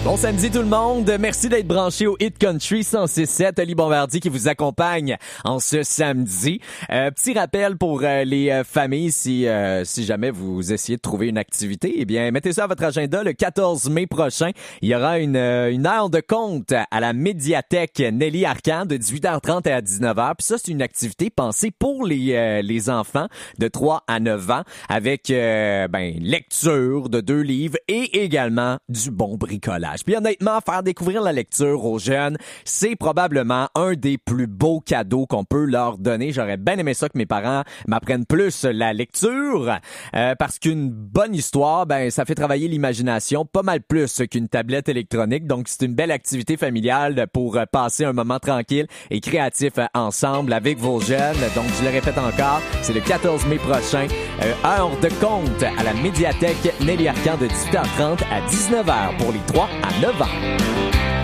Bon samedi tout le monde, merci d'être branché au Hit Country 106.7, Oli Bombardier qui vous accompagne en ce samedi. Petit rappel pour les familles, si jamais vous essayez de trouver une activité, eh bien mettez ça à votre agenda le 14 mai prochain. Il y aura une heure de conte à la médiathèque Nelly Arcan de 18h30 à 19h. Puis ça, c'est une activité pensée pour les enfants de 3 à 9 ans avec lecture de 2 livres et également du bon bricolage. Puis honnêtement, faire découvrir la lecture aux jeunes, c'est probablement un des plus beaux cadeaux qu'on peut leur donner. J'aurais bien aimé ça que mes parents m'apprennent plus la lecture parce qu'une bonne histoire, ça fait travailler l'imagination pas mal plus qu'une tablette électronique. Donc, c'est une belle activité familiale pour passer un moment tranquille et créatif ensemble avec vos jeunes. Donc, je le répète encore, c'est le 14 mai prochain, heure de conte à la médiathèque Nelly Arcan de 18h30 à 19h pour les 3 à 9 ans.